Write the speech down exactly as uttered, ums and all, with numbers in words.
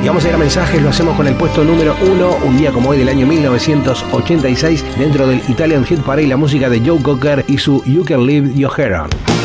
Y vamos a ir a mensajes, lo hacemos con el puesto número uno, un día como hoy del año mil novecientos ochenta y seis, dentro del Italian Hit Parade, la música de Joe Cocker y su You Can Leave Your Hair On.